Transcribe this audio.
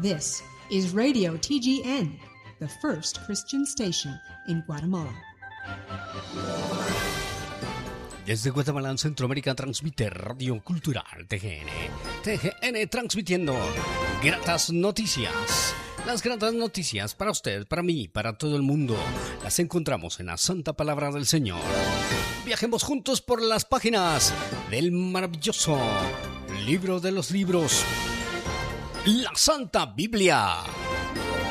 This is Radio TGN, the first Christian station in Guatemala. Desde Guatemala, en Centroamérica, transmite Radio Cultural TGN. TGN transmitiendo gratas noticias. Las gratas noticias para usted, para mí, para todo el mundo. Las encontramos en la Santa Palabra del Señor. Viajemos juntos por las páginas del maravilloso libro de los libros, la Santa Biblia.